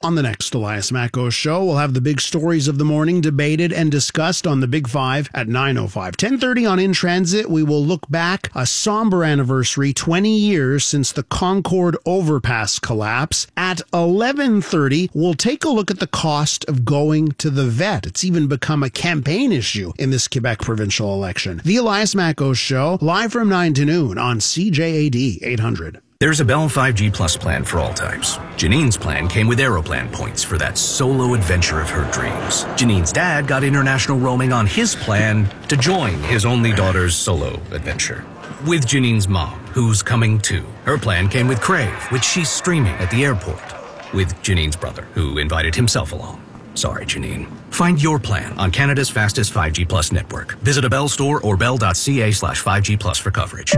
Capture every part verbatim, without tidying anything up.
On the next Elias Macko Show, we'll have the big stories of the morning debated and discussed on the Big Five at nine oh five. ten thirty on In Transit, we will look back a somber anniversary, twenty years since the Concord overpass collapse. At eleven thirty, we'll take a look at the cost of going to the vet. It's even become a campaign issue in this Quebec provincial election. The Elias Macko Show, live from nine to noon on C J A D eight hundred. There's a Bell five G Plus plan for all types. Janine's plan came with Aeroplan points for that solo adventure of her dreams. Janine's dad got international roaming on his plan to join his only daughter's solo adventure. With Janine's mom, who's coming too. Her plan came with Crave, which she's streaming at the airport. With Janine's brother, who invited himself along. Sorry, Janine. Find your plan on Canada's fastest five G Plus network. Visit a Bell store or bell.ca slash 5G Plus for coverage.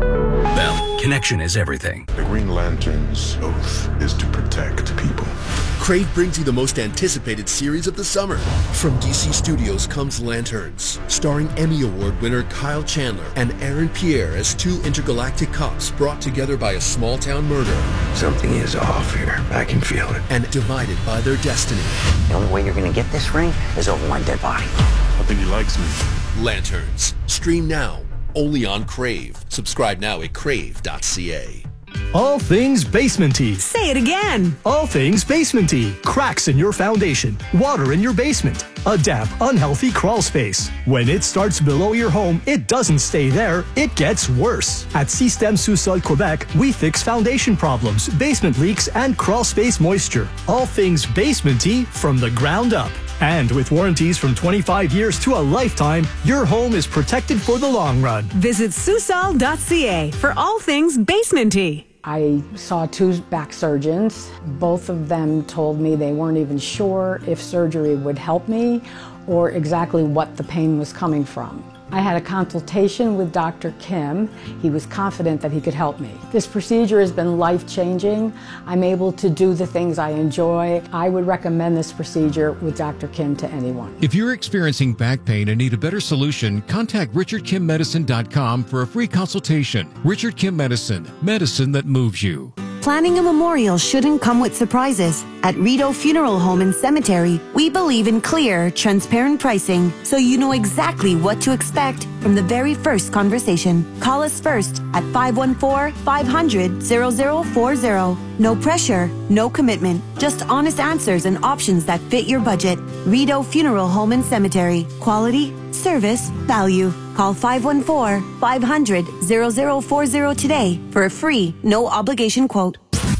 Bell, connection is everything. The Green Lantern's oath is to protect people. Crave brings you the most anticipated series of the summer. From D C Studios comes Lanterns, starring Emmy Award winner Kyle Chandler and Aaron Pierre as two intergalactic cops brought together by a small-town murder. Something is off here. I can feel it. And divided by their destiny. The only way you're going to get this ring is over my dead body. I think he likes me. Lanterns. Stream now. Only on Crave. Subscribe now at crave dot c a. All things basement-y. Say it again. All things basement-y. Cracks in your foundation. Water in your basement. A damp, unhealthy crawl space. When it starts below your home, it doesn't stay there. It gets worse. At Système Sous-Sol Quebec, we fix foundation problems, basement leaks, and crawl space moisture. All things basement-y from the ground up. And with warranties from twenty-five years to a lifetime, your home is protected for the long run. Visit Susol dot c a for all things basement-y. I saw two back surgeons. Both of them told me they weren't even sure if surgery would help me or exactly what the pain was coming from. I had a consultation with Doctor Kim. He was confident that he could help me. This procedure has been life-changing. I'm able to do the things I enjoy. I would recommend this procedure with Doctor Kim to anyone. If you're experiencing back pain and need a better solution, contact richard kim medicine dot com for a free consultation. Richard Kim Medicine, medicine that moves you. Planning a memorial shouldn't come with surprises. At Rideau Funeral Home and Cemetery, we believe in clear, transparent pricing, so you know exactly what to expect from the very first conversation. Call us first at five one four, five hundred, zero zero four zero. No pressure, no commitment, just honest answers and options that fit your budget. Rideau Funeral Home and Cemetery. Quality, service, value. Call five one four, five hundred, zero zero four zero today for a free, no obligation quote.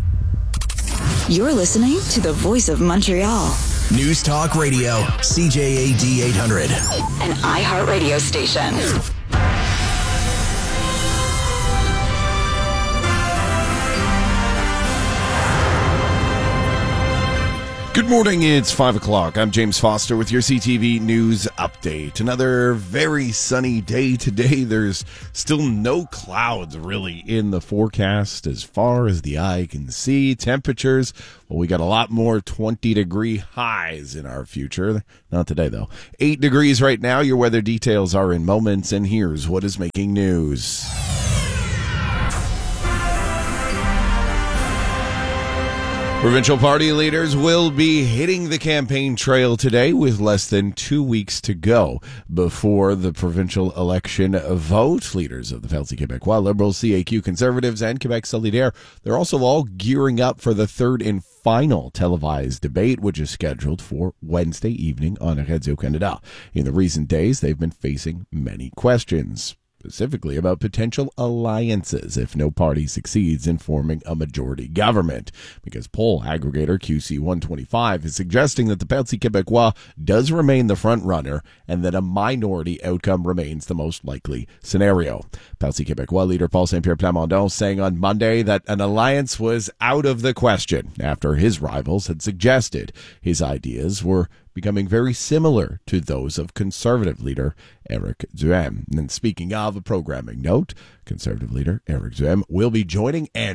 You're listening to the Voice of Montreal. News Talk Radio, C J A D eight hundred. An iHeart radio station. Good morning, it's five o'clock. I'm James Foster with your C T V News Update. Another very sunny day today. There's still no clouds really in the forecast as far as the eye can see. Temperatures, well, we got a lot more twenty-degree highs in our future. Not today, though. Eight degrees right now. Your weather details are in moments, and here's what is making news. Provincial party leaders will be hitting the campaign trail today with less than two weeks to go before the provincial election vote. Leaders of the Parti Québécois, Liberals, C A Q, Conservatives, and Quebec Solidaire, they're also all gearing up for the third and final televised debate, which is scheduled for Wednesday evening on Radio-Canada. In the recent days, they've been facing many questions, specifically about potential alliances if no party succeeds in forming a majority government, because poll aggregator Q C one twenty-five is suggesting that the Parti Québécois does remain the front runner and that a minority outcome remains the most likely scenario. Parti Québécois leader Paul Saint-Pierre Plamondon saying on Monday that an alliance was out of the question after his rivals had suggested his ideas were becoming very similar to those of Conservative leader Éric Duhaime. And speaking of a programming note, Conservative leader Éric Duhaime will be joining Andrew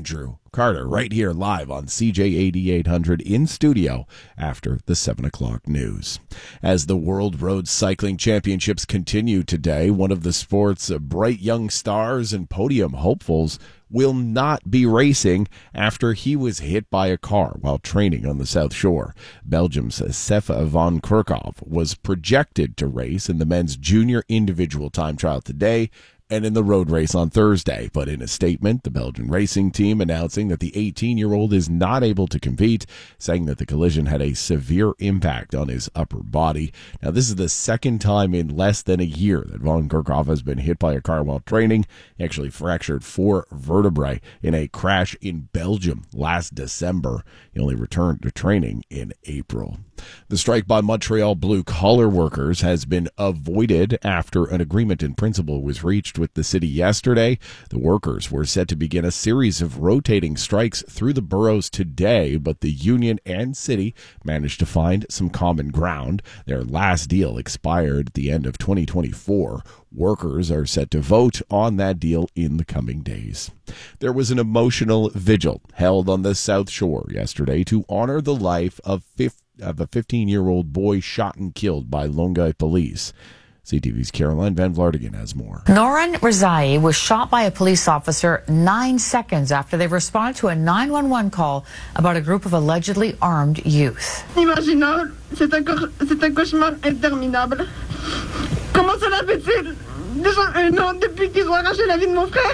Carter right here live on C J A D eight hundred in studio after the seven o'clock news. As the World Road Cycling Championships continue today, one of the sport's bright young stars and podium hopefuls will not be racing after he was hit by a car while training on the South Shore. Belgium's Sef van Kerkhoff was projected to race in the men's junior individual time trial today and in the road race on Thursday. But in a statement, the Belgian racing team announcing that the eighteen-year-old is not able to compete, saying that the collision had a severe impact on his upper body. Now, this is the second time in less than a year that Van Kerkhoff has been hit by a car while training. He actually fractured four vertebrae in a crash in Belgium last December. He only returned to training in April. The strike by Montreal blue-collar workers has been avoided after an agreement in principle was reached with the city yesterday. The workers were set to begin a series of rotating strikes through the boroughs today, but the union and city managed to find some common ground. Their last deal expired at the end of twenty twenty-four. Workers are set to vote on that deal in the coming days. There was an emotional vigil held on the South Shore yesterday to honor the life of fifty of a fifteen-year-old boy shot and killed by Longueuil police. C T V's Caroline Van Vlartigan has more. Noran Rezai was shot by a police officer nine seconds after they responded to a nine one one call about a group of allegedly armed youth. Inimaginable. C'est un, c'est un cauchemar interminable. Comment cela fait-il? Déjà un an depuis qu'ils ont arraché la vie de mon frère.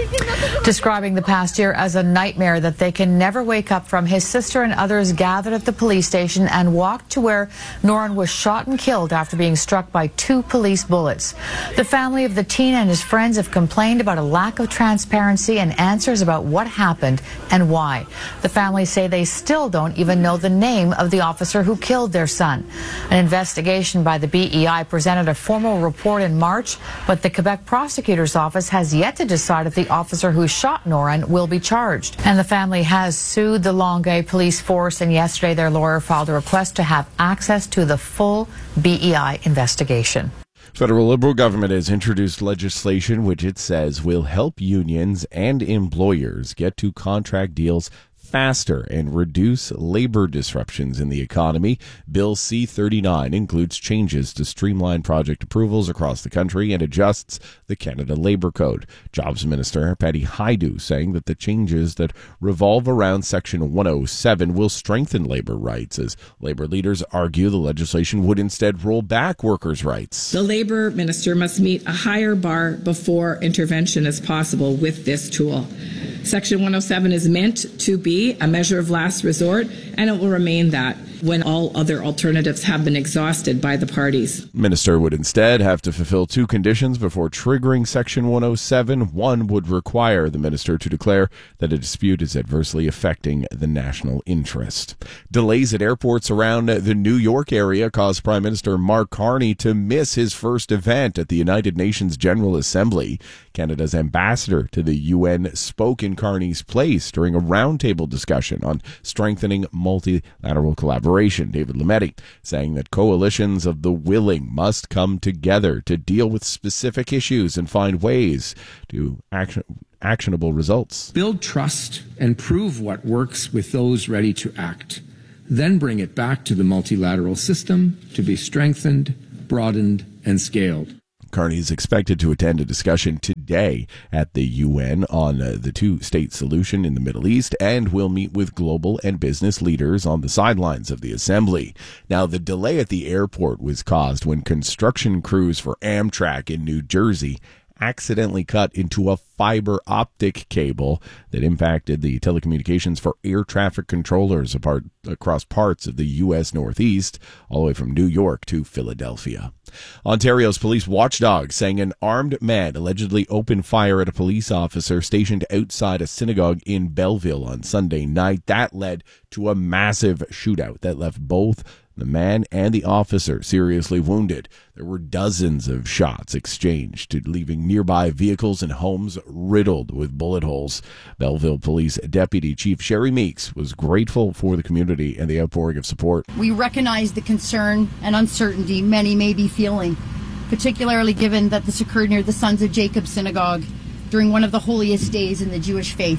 Describing the past year as a nightmare that they can never wake up from, his sister and others gathered at the police station and walked to where Noran was shot and killed after being struck by two police bullets. The family of the teen and his friends have complained about a lack of transparency and answers about what happened and why. The family say they still don't even know the name of the officer who killed their son. An investigation by the B E I presented a formal report in March, but the Quebec prosecutor's office has yet to decide if the officer who shot Noran will be charged. And the family has sued the Longueuil police force, and yesterday their lawyer filed a request to have access to the full B E I investigation. Federal Liberal government has introduced legislation which it says will help unions and employers get to contract deals faster and reduce labor disruptions in the economy. Bill C thirty-nine includes changes to streamline project approvals across the country and adjusts the Canada Labor Code. Jobs Minister Patty Hajdu saying that the changes that revolve around Section one oh seven will strengthen labor rights, as labor leaders argue the legislation would instead roll back workers' rights. The Labor Minister must meet a higher bar before intervention is possible with this tool. Section one oh seven is meant to be a measure of last resort, and it will remain that when all other alternatives have been exhausted by the parties. Minister would instead have to fulfill two conditions before triggering Section one oh seven. One would require the minister to declare that a dispute is adversely affecting the national interest. Delays at airports around the New York area caused Prime Minister Mark Carney to miss his first event at the United Nations General Assembly. Canada's ambassador to the U N spoke in Carney's place during a roundtable discussion on strengthening multilateral collaboration. David Lametti saying that coalitions of the willing must come together to deal with specific issues and find ways to action, actionable results. Build trust and prove what works with those ready to act. Then bring it back to the multilateral system to be strengthened, broadened, and scaled. Carney is expected to attend a discussion today at the U N on uh, the two-state solution in the Middle East and will meet with global and business leaders on the sidelines of the assembly. Now, the delay at the airport was caused when construction crews for Amtrak in New Jersey accidentally cut into a fiber optic cable that impacted the telecommunications for air traffic controllers apart, across parts of the U S Northeast, all the way from New York to Philadelphia. Ontario's police watchdog saying an armed man allegedly opened fire at a police officer stationed outside a synagogue in Belleville on Sunday night. That led to a massive shootout that left both the man and the officer seriously wounded. There were dozens of shots exchanged, leaving nearby vehicles and homes riddled with bullet holes. Belleville Police Deputy Chief Sherry Meeks was grateful for the community and the outpouring of support. We recognize the concern and uncertainty many may be feeling, particularly given that this occurred near the Sons of Jacob Synagogue during one of the holiest days in the Jewish faith.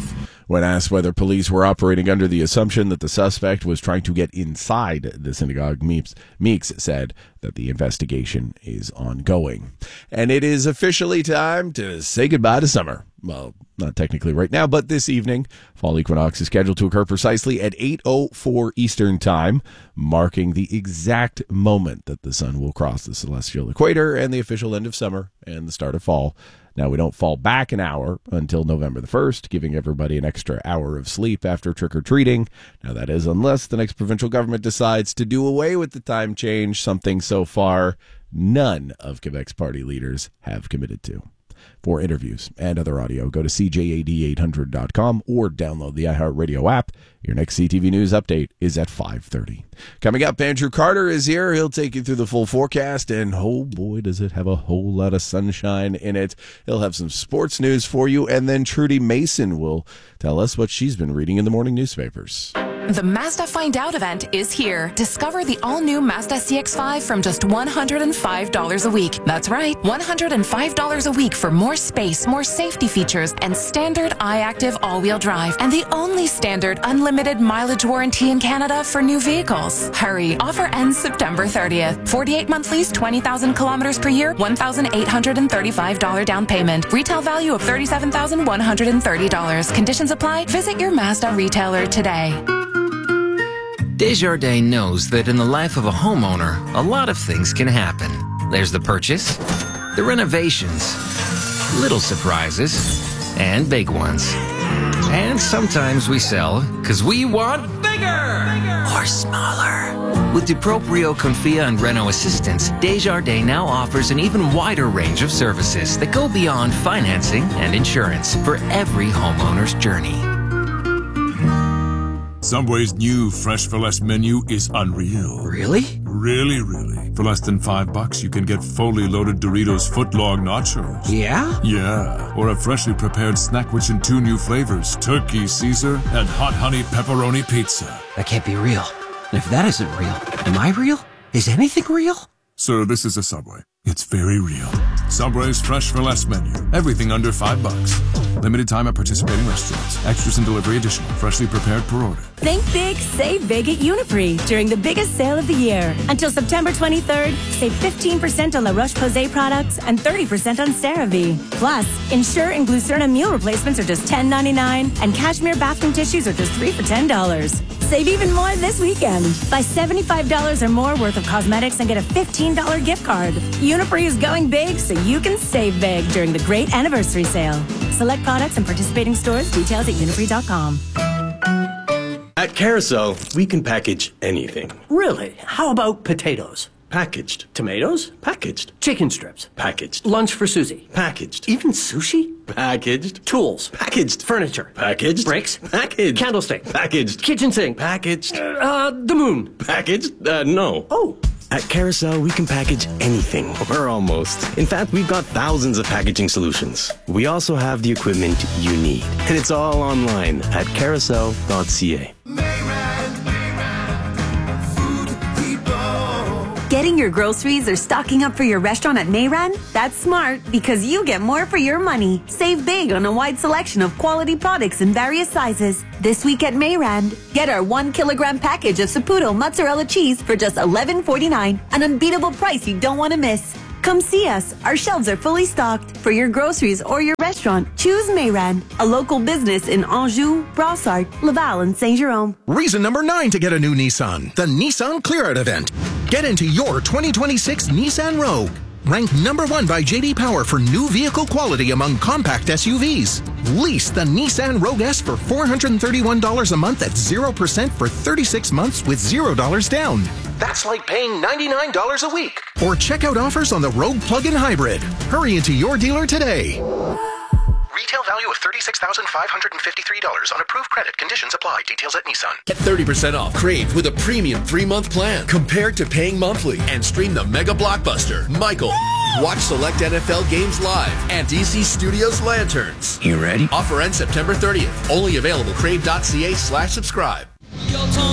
When asked whether police were operating under the assumption that the suspect was trying to get inside the synagogue, Meeks, Meeks said that the investigation is ongoing. And it is officially time to say goodbye to summer. Well, not technically right now, but this evening, fall equinox is scheduled to occur precisely at eight oh four Eastern Time, marking the exact moment that the sun will cross the celestial equator and the official end of summer and the start of fall. Now, we don't fall back an hour until November the first, giving everybody an extra hour of sleep after trick-or-treating. Now, that is unless the next provincial government decides to do away with the time change, something so far none of Quebec's party leaders have committed to. For interviews and other audio, go to C J A D eight hundred dot com or download the iHeartRadio app. Your next C T V News update is at five thirty. Coming up, Andrew Carter is here. He'll take you through the full forecast, and oh boy, does it have a whole lot of sunshine in it. He'll have some sports news for you, and then Trudy Mason will tell us what she's been reading in the morning newspapers. The Mazda Find Out event is here. Discover the all-new Mazda C X five from just one hundred five dollars a week. That's right, one hundred five dollars a week for more space, more safety features, and standard iActive all-wheel drive. And the only standard unlimited mileage warranty in Canada for new vehicles. Hurry, offer ends September thirtieth. forty-eight month lease, twenty thousand kilometers per year, one thousand eight hundred thirty-five dollars down payment. Retail value of thirty-seven thousand one hundred thirty dollars. Conditions apply. Visit your Mazda retailer today. Desjardins knows that in the life of a homeowner, a lot of things can happen. There's the purchase, the renovations, little surprises, and big ones. And sometimes we sell because we want bigger, bigger or smaller. With DuProprio, Confia, and Reno Assistance, Desjardins now offers an even wider range of services that go beyond financing and insurance for every homeowner's journey. Subway's new Fresh for Less menu is unreal. Really? Really, really. For less than five bucks, you can get fully loaded Doritos footlong nachos. Yeah? Yeah. Or a freshly prepared snack which in two new flavors, Turkey Caesar and Hot Honey Pepperoni Pizza. That can't be real. And if that isn't real, am I real? Is anything real? Sir, this is a Subway. It's very real. Subway's Fresh for Less menu. Everything under five bucks. Limited time at participating restaurants. Extras and delivery additional. Freshly prepared per order. Think big, save big at Uniprix during the biggest sale of the year. Until September twenty-third, save fifteen percent on La Roche-Posay products and thirty percent on CeraVe. Plus, Ensure and Glucerna meal replacements are just ten ninety-nine, and Cashmere bathroom tissues are just three for ten dollars. Save even more this weekend. Buy seventy-five dollars or more worth of cosmetics and get a fifteen dollars gift card. Uniprix is going big so you can save big during the great anniversary sale. Select products and participating stores. Details at uniprix dot com. At Carousel, we can package anything. Really? How about potatoes? Packaged. Tomatoes? Packaged. Chicken strips? Packaged. Lunch for Susie? Packaged. Even sushi? Packaged. Tools? Packaged. Furniture? Packaged. Bricks? Packaged. Candlestick? Packaged. Kitchen sink? Packaged. Uh, uh, the moon? Packaged? Uh, no. Oh. At Carousel, we can package anything, or almost. In fact, we've got thousands of packaging solutions. We also have the equipment you need. And it's all online at carousel dot c a. Getting your groceries or stocking up for your restaurant at Mayran? That's smart because you get more for your money. Save big on a wide selection of quality products in various sizes. This week at Mayran, get our one kilogram package of Saputo mozzarella cheese for just eleven forty-nine, an unbeatable price you don't want to miss. Come see us. Our shelves are fully stocked. For your groceries or your restaurant, choose Mayran, a local business in Anjou, Brossard, Laval, and Saint-Jérôme. Reason number nine to get a new Nissan, the Nissan Clear Out event. Get into your twenty twenty-six Nissan Rogue. Ranked number one by J D Power for new vehicle quality among compact S U Vs. Lease the Nissan Rogue S for four hundred thirty-one dollars a month at zero percent for thirty-six months with zero dollars down. That's like paying ninety-nine dollars a week. Or check out offers on the Rogue Plug-in Hybrid. Hurry into your dealer today. Retail value of thirty-six thousand five hundred fifty-three dollars on approved credit. Conditions apply. Details at Nissan. Get thirty percent off Crave with a premium three-month plan compared to paying monthly, and stream the mega blockbuster, Michael. Watch select N F L games live and D C Studios Lanterns. You ready? Offer ends September thirtieth. Only available crave dot c a slash subscribe.